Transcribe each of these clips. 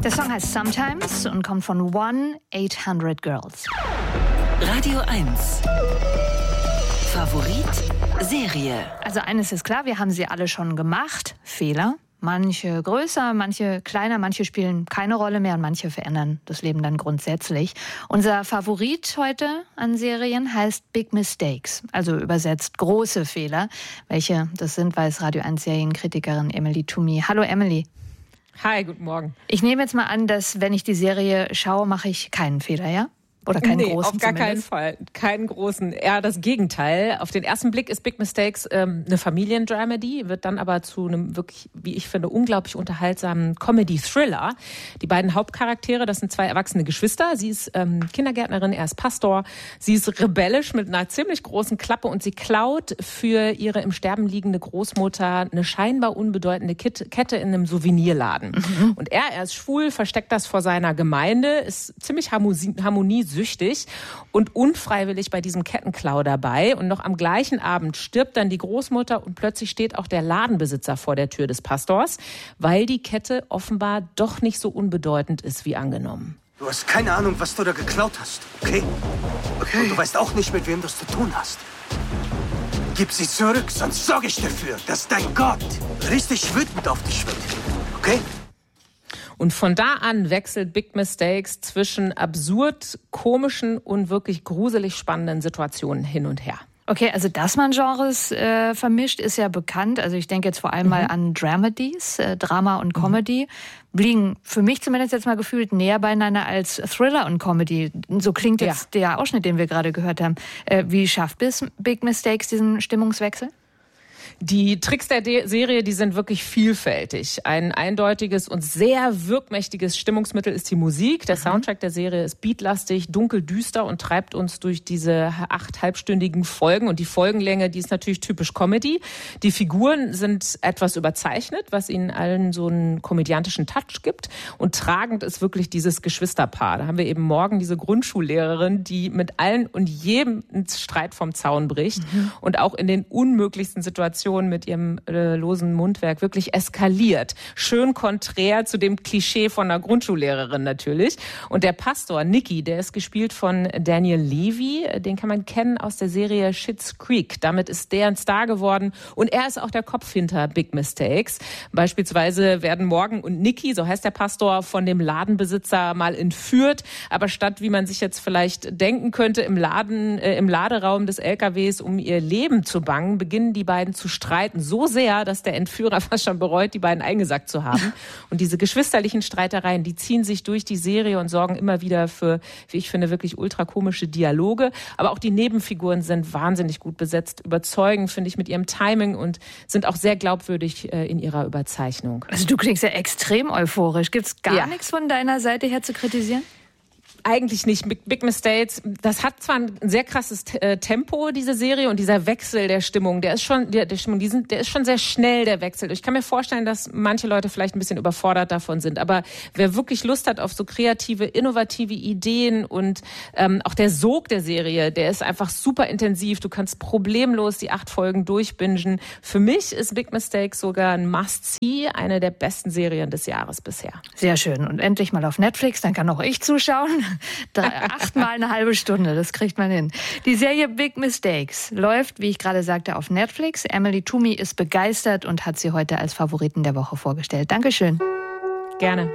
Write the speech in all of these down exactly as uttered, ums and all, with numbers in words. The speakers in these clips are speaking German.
Der Song heißt Sometimes und kommt von one eight hundred Girls. Radio eins. Favorit Serie. Also eines ist klar, wir haben sie alle schon gemacht. Fehler. Manche größer, manche kleiner, manche spielen keine Rolle mehr und manche verändern das Leben dann grundsätzlich. Unser Favorit heute an Serien heißt Big Mistakes, also übersetzt große Fehler. Welche das sind, weiß Radio eins Serienkritikerin Emily Toomey. Hallo Emily. Hi, guten Morgen. Ich nehme jetzt mal an, dass wenn ich die Serie schaue, mache ich keinen Fehler, ja? Oder keinen nee, großen auf gar zumindest. keinen Fall. Keinen großen. Eher das Gegenteil. Auf den ersten Blick ist Big Mistakes ähm, eine Familiendramedy, wird dann aber zu einem wirklich, wie ich finde, unglaublich unterhaltsamen Comedy-Thriller. Die beiden Hauptcharaktere, das sind zwei erwachsene Geschwister. Sie ist ähm, Kindergärtnerin, er ist Pastor. Sie ist rebellisch mit einer ziemlich großen Klappe und sie klaut für ihre im Sterben liegende Großmutter eine scheinbar unbedeutende Kette in einem Souvenirladen. Mhm. Und er, er ist schwul, versteckt das vor seiner Gemeinde, ist ziemlich harmoniesüchtig und unfreiwillig bei diesem Kettenklau dabei. Und noch am gleichen Abend stirbt dann die Großmutter und plötzlich steht auch der Ladenbesitzer vor der Tür des Pastors, weil die Kette offenbar doch nicht so unbedeutend ist wie angenommen. Du hast keine Ahnung, was du da geklaut hast, okay? Okay. Und du weißt auch nicht, mit wem du es zu tun hast. Gib sie zurück, sonst sorge ich dafür, dass dein Gott richtig wütend auf dich wird, okay? Und von da an wechselt Big Mistakes zwischen absurd komischen und wirklich gruselig spannenden Situationen hin und her. Okay, also dass man Genres äh, vermischt, ist ja bekannt. Also ich denke jetzt vor allem mhm. mal an Dramedies, äh, Drama und Comedy. Mhm. Liegen für mich zumindest jetzt mal gefühlt näher beieinander als Thriller und Comedy. So klingt jetzt ja. der Ausschnitt, den wir gerade gehört haben. Äh, wie schafft Big Mistakes diesen Stimmungswechsel? Die Tricks der De- Serie, die sind wirklich vielfältig. Ein eindeutiges und sehr wirkmächtiges Stimmungsmittel ist die Musik. Der mhm. Soundtrack der Serie ist beatlastig, dunkel, düster und treibt uns durch diese acht halbstündigen Folgen. Und die Folgenlänge, die ist natürlich typisch Comedy. Die Figuren sind etwas überzeichnet, was ihnen allen so einen komödiantischen Touch gibt. Und tragend ist wirklich dieses Geschwisterpaar. Da haben wir eben morgen diese Grundschullehrerin, die mit allen und jedem ins Streit vom Zaun bricht mhm. und auch in den unmöglichsten Situationen mit ihrem äh, losen Mundwerk wirklich eskaliert. Schön konträr zu dem Klischee von einer Grundschullehrerin natürlich. Und der Pastor, Nicky, der ist gespielt von Daniel Levy. Den kann man kennen aus der Serie Schitt's Creek. Damit ist der ein Star geworden. Und er ist auch der Kopf hinter Big Mistakes. Beispielsweise werden Morgan und Nicky, so heißt der Pastor, von dem Ladenbesitzer mal entführt. Aber statt, wie man sich jetzt vielleicht denken könnte, im Laden, äh, im Laderaum des L K Ws um ihr Leben zu bangen, beginnen die beiden zu streiten. So sehr, dass der Entführer fast schon bereut, die beiden eingesackt zu haben. Und diese geschwisterlichen Streitereien, die ziehen sich durch die Serie und sorgen immer wieder für, wie ich finde, wirklich ultrakomische Dialoge. Aber auch die Nebenfiguren sind wahnsinnig gut besetzt, überzeugen, finde ich, mit ihrem Timing und sind auch sehr glaubwürdig äh, in ihrer Überzeichnung. Also du klingst ja extrem euphorisch. Gibt's gar ja. nichts von deiner Seite her zu kritisieren? Eigentlich nicht. Big, Big Mistakes, das hat zwar ein sehr krasses äh, Tempo, diese Serie, und dieser Wechsel der Stimmung, der ist schon, der, der Stimmung, die sind, der ist schon sehr schnell, der Wechsel. Ich kann mir vorstellen, dass manche Leute vielleicht ein bisschen überfordert davon sind. Aber wer wirklich Lust hat auf so kreative, innovative Ideen und ähm, auch der Sog der Serie, der ist einfach super intensiv. Du kannst problemlos die acht Folgen durchbingen. Für mich ist Big Mistakes sogar ein Must-See, eine der besten Serien des Jahres bisher. Sehr schön. Und endlich mal auf Netflix, dann kann auch ich zuschauen. Drei, achtmal eine halbe Stunde, das kriegt man hin. Die Serie Big Mistakes läuft, wie ich gerade sagte, auf Netflix. Emily Toomey ist begeistert und hat sie heute als Favoriten der Woche vorgestellt. Dankeschön. Gerne.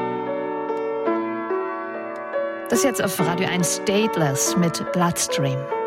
Das jetzt auf Radio eins Stateless mit Bloodstream.